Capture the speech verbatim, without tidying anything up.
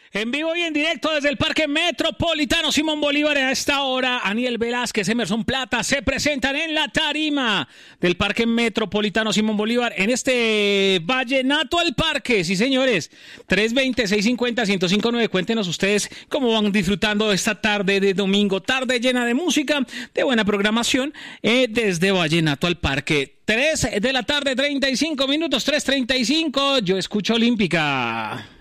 En vivo y en directo desde el Parque Metropolitano Simón Bolívar a esta hora, Aniel Velázquez, Emerson Plata se presentan en la tarima del Parque Metropolitano Simón Bolívar en este Vallenato al Parque. Sí, señores, tres veinte, seiscientos cincuenta, ciento cinco punto nueve. Cuéntenos ustedes cómo van disfrutando de esta tarde de domingo, tarde llena de música, de buena programación, eh, desde Vallenato al Parque. tres de la tarde, treinta y cinco minutos, tres treinta y cinco. Yo escucho Olímpica.